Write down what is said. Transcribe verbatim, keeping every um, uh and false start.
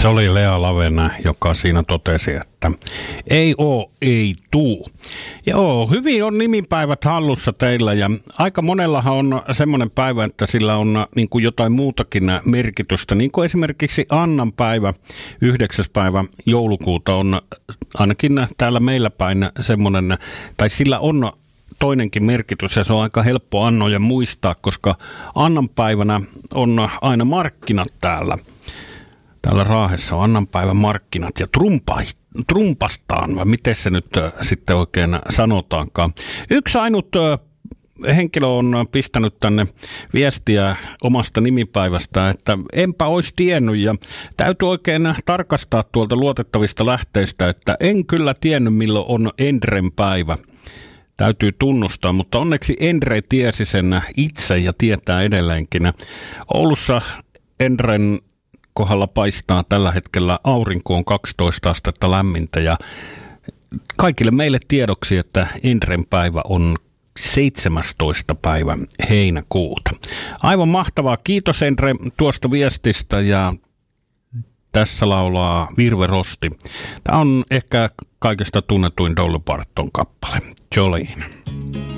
Se oli Lea Lavena, joka siinä totesi, että ei oo, ei tuu. Joo, hyvin on nimipäivät hallussa teillä ja aika monellahan on semmoinen päivä, että sillä on niin kuin jotain muutakin merkitystä. Niin kuin esimerkiksi Annan päivä, yhdeksäs päivä joulukuuta on ainakin täällä meillä päin semmoinen, tai sillä on toinenkin merkitys ja se on aika helppo Annoja muistaa, koska Annan päivänä on aina markkinat täällä. Täällä Raahessa on Annanpäivän markkinat ja trumpa, trumpastaan, vai miten se nyt sitten oikein sanotaankaan. Yksi ainut henkilö on pistänyt tänne viestiä omasta nimipäivästä, että enpä olisi tiennyt ja täytyy oikein tarkastaa tuolta luotettavista lähteistä, että en kyllä tiennyt milloin on Endren päivä. Täytyy tunnustaa, mutta onneksi Endre tiesi sen itse ja tietää edelleenkin. Oulussa Endren kohdalla paistaa tällä hetkellä aurinko on kaksitoista astetta lämmintä ja kaikille meille tiedoksi, että Endren päivä on seitsemästoista päivä heinäkuuta. Aivan mahtavaa. Kiitos Endre tuosta viestistä ja tässä laulaa Virve Rosti. Tämä on ehkä kaikesta tunnetuin Dolly Parton kappale. Jolene.